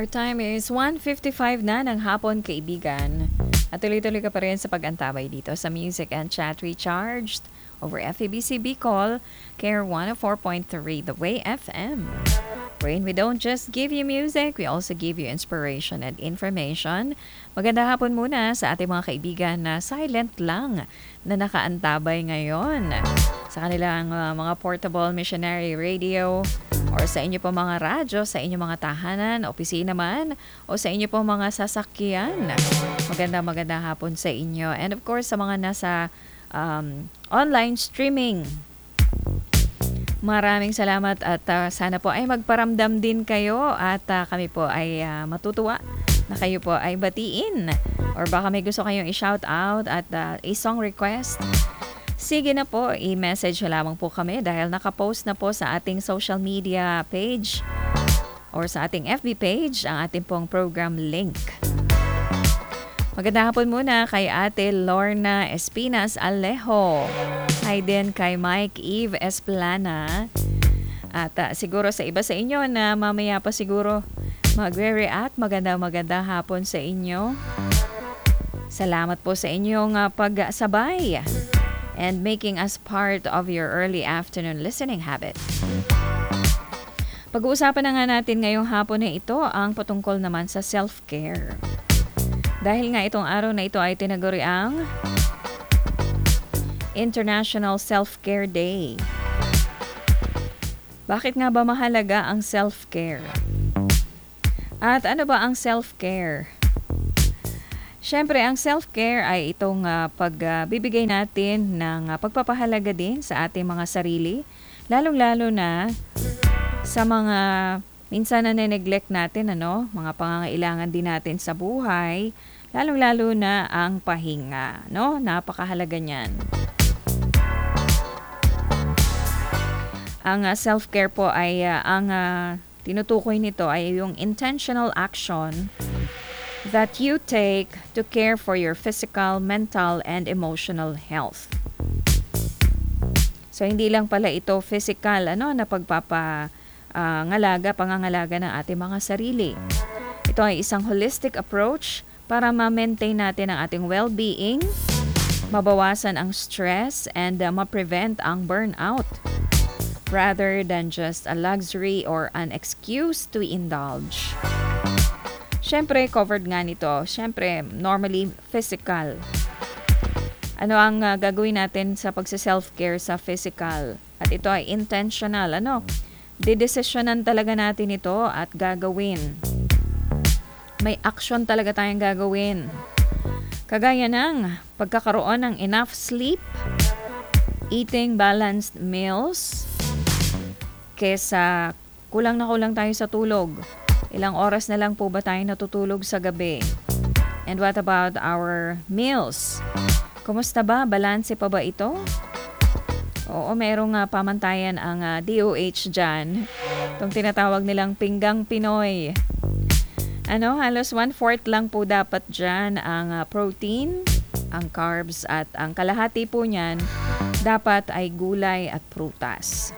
Our time is 1:55 na ng hapon, kaibigan. At tuloy-tuloy ka pa rin sa pag-antabay dito sa Music and Chat Recharged over FEBC Bicol, Care 104.3 The Way FM. Wherein we don't just give you music, we also give you inspiration and information. Maganda hapon muna sa ating mga kaibigan na silent lang na nakaantabay ngayon sa kanilang mga portable missionary radio or sa inyo po mga radyo, sa inyo mga tahanan, opisina man, o sa inyo po mga sasakyan. Maganda hapon sa inyo. And of course, sa mga nasa online streaming. Maraming salamat at sana po ay magparamdam din kayo at kami po ay matutuwa na kayo po ay batiin or baka may gusto kayong i-shout out at a song request. Sige na po, i-message lamang po kami dahil nakapost na po sa ating social media page or sa ating FB page ang ating pong program link. Magandang hapon muna kay Ate Lorna Espinas Alejo. Hi din kay Mike Eve Esplana. At siguro sa iba sa inyo na mamaya pa siguro magre-react. Magandang hapon sa inyo. Salamat po sa inyong pagsabay and making us part of your early afternoon listening habit. Pag-uusapan na nga natin ngayong hapon na ito ang patungkol naman sa self-care. Dahil nga itong araw na ito ay tinaguri ang International Self-Care Day. Bakit nga ba mahalaga ang self-care? At ano ba ang self-care? Siyempre, ang self-care ay itong pagbibigay natin ng pagpapahalaga din sa ating mga sarili, lalong-lalo na sa mga minsan na neglect natin, mga pangangailangan din natin sa buhay, lalong-lalo na ang pahinga, Napakahalaga niyan. Ang self-care po ay ang tinutukoy nito ay yung intentional action that you take to care for your physical, mental, and emotional health. So hindi lang pala ito physical, na pangangalaga ng ating mga sarili. Ito ay isang holistic approach para ma-maintain natin ang ating well-being, mabawasan ang stress, and ma-prevent ang burnout rather than just a luxury or an excuse to indulge. Siyempre, covered nga nito. Siyempre, normally physical. Ano ang gagawin natin sa pagsa-self-care sa physical? At ito ay intentional, Didesisyonan talaga natin ito at gagawin. May action talaga tayong gagawin. Kagaya ng pagkakaroon ng enough sleep, eating balanced meals, kesa kulang na kulang tayo sa tulog. Ilang oras na lang po ba tayo natutulog sa gabi? And what about our meals? Kumusta ba? Balanse pa ba ito? Oo, merong pamantayan ang DOH dyan. Itong tinatawag nilang pinggang Pinoy. Halos 1/4 lang po dapat dyan ang protein, ang carbs at ang kalahati po niyan dapat ay gulay at prutas.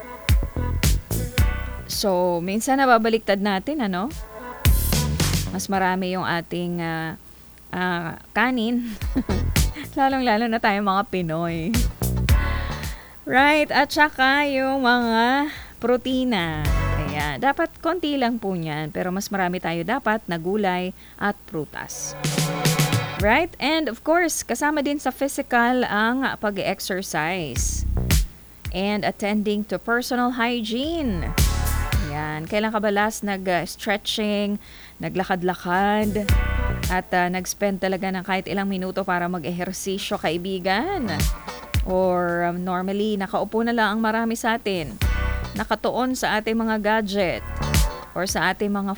So, minsan nababaliktad natin, Mas marami yung ating kanin. Lalong-lalo na tayong mga Pinoy. Right, at saka yung mga protina. Kaya, dapat konti lang po niyan, pero mas marami tayo dapat na gulay at prutas. Right, and of course, kasama din sa physical ang pag-exercise and attending to personal hygiene. Yan, kailan ka ba last nag-stretching, naglakad-lakad, at nag-spend talaga ng kahit ilang minuto para mag-ehersisyo, kaibigan? Or normally, nakaupo na lang ang marami sa atin. Nakatuon sa ating mga gadget or sa ating mga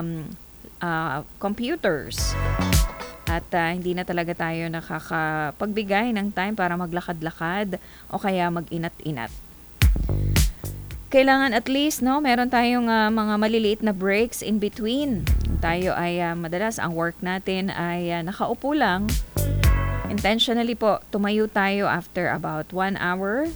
computers. At hindi na talaga tayo nakakapagbigay ng time para maglakad-lakad o kaya mag-inat-inat. Kailangan at least, meron tayong mga maliliit na breaks in between. Tayo ay madalas ang work natin ay nakaupo lang. Intentionally po, tumayo tayo after about 1 hour.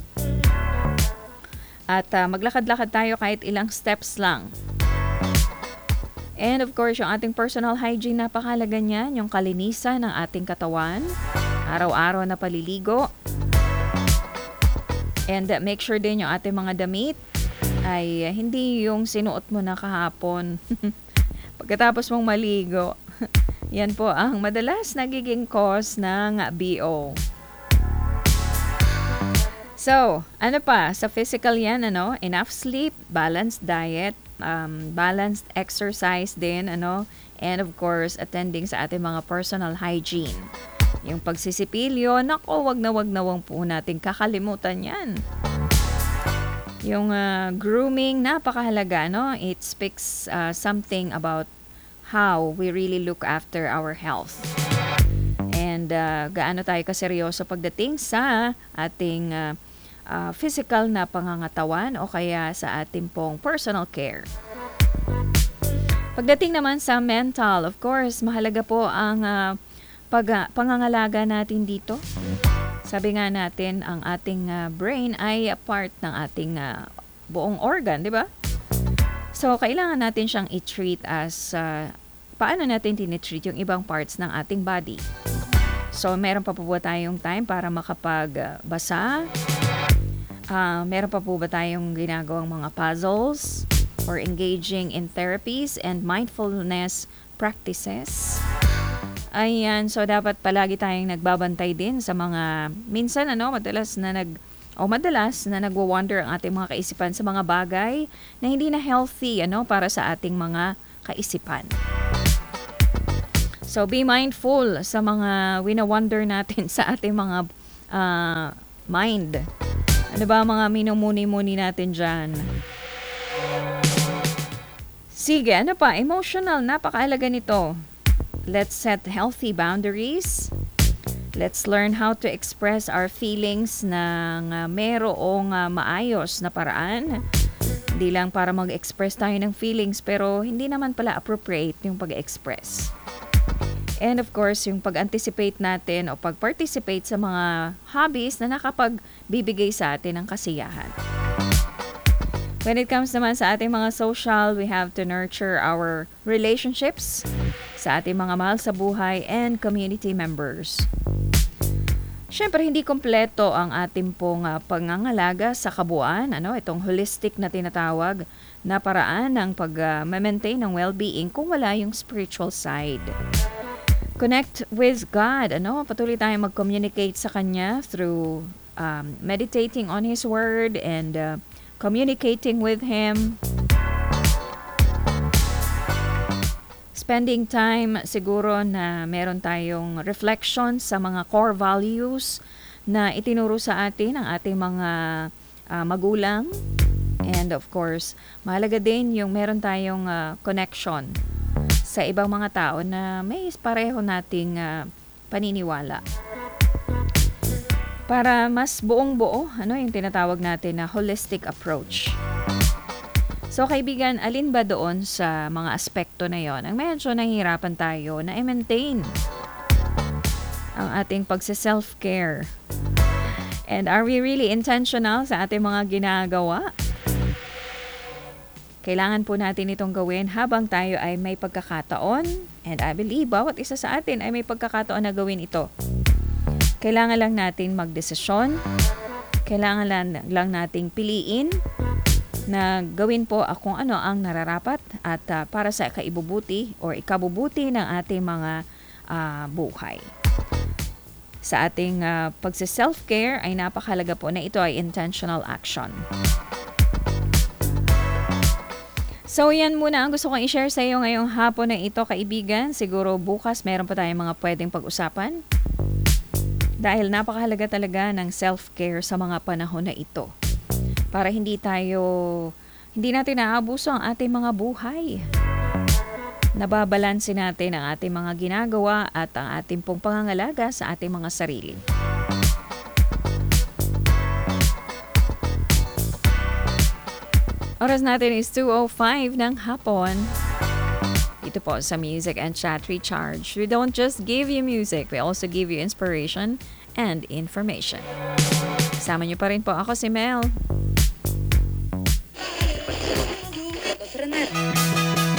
At maglakad-lakad tayo kahit ilang steps lang. And of course, yung ating personal hygiene, napakahalaga niyan, yung kalinisan ng ating katawan, araw-araw na paliligo. And make sure din yung ating mga damit ay hindi yung sinuot mo na kahapon pagkatapos mong maligo. Yan po ang madalas nagiging cause ng BO. So, ano pa? Sa physical yan, enough sleep, balanced diet, balanced exercise din, and of course, attending sa ating mga personal hygiene. Yung pagsisipilyo, wag na wag po natin kakalimutan yan. Yung grooming, napakahalaga, It speaks something about how we really look after our health. And gaano tayo kaseryoso pagdating sa ating physical na pangangatawan o kaya sa ating pong personal care. Pagdating naman sa mental, of course, mahalaga po ang pangangalaga natin dito. Sabi nga natin, ang ating brain ay part ng ating buong organ, di ba? So, kailangan natin siyang i-treat as paano natin tinitreat yung ibang parts ng ating body. So, meron pa po ba tayong time para makapagbasa? Meron pa po ba tayong ginagawang mga puzzles or engaging in therapies and mindfulness practices? Ayan, so dapat palagi tayong nagbabantay din sa mga, minsan madalas na nagwo-wonder ang ating mga kaisipan sa mga bagay na hindi na healthy para sa ating mga kaisipan. So be mindful sa mga wina-wonder natin sa ating mga mind. Ano ba mga minumuni-muni natin dyan? Sige, ano pa? Emotional, napakahalaga nito. Let's set healthy boundaries. Let's learn how to express our feelings ng merong maayos na paraan. Hindi lang para mag-express tayo ng feelings pero hindi naman pala appropriate yung pag-express. And of course, yung pag-anticipate natin o pag-participate sa mga hobbies na nakapagbibigay sa atin ng kasiyahan. When it comes naman sa ating mga social, we have to nurture our relationships sa ating mga mahal sa buhay and community members. Siyempre, hindi kompleto ang ating pong pangangalaga sa kabuuan, itong holistic na tinatawag na paraan ng pag-maintain ng well-being kung wala yung spiritual side. Connect with God, patuloy tayong mag-communicate sa Kanya through meditating on His Word and communicating with Him. Spending time siguro na meron tayong reflection sa mga core values na itinuro sa atin ng ating mga magulang. And of course, mahalaga din yung meron tayong connection sa ibang mga tao na may pareho nating paniniwala. Para mas buong-buo, yung tinatawag natin na holistic approach. So kaibigan, alin ba doon sa mga aspekto na yon ang medyo nahihirapan tayo na i-maintain ang ating pagse-self-care? And are we really intentional sa ating mga ginagawa? Kailangan po natin itong gawin habang tayo ay may pagkakataon. And I believe bawat isa sa atin ay may pagkakataon na gawin ito. Kailangan lang natin magdesisyon. Kailangan lang nating piliin na gawin po kung ano ang nararapat at para sa kaibubuti o ikabubuti ng ating mga buhay. Sa ating pagse-self-care ay napakahalaga po na ito ay intentional action. So yan muna ang gusto kong i-share sa iyo ngayong hapon na ito, kaibigan. Siguro bukas meron pa tayong mga pwedeng pag-usapan. Dahil napakahalaga talaga ng self-care sa mga panahon na ito. Para hindi natin naabuso ang ating mga buhay. Nababalansin natin ang ating mga ginagawa at ang ating pong pangangalaga sa ating mga sarili. Oras natin is 2:05 ng hapon. Ito po sa Music and Chat Recharge. We don't just give you music, we also give you inspiration and information. Kasama niyo pa rin po ako si Mel.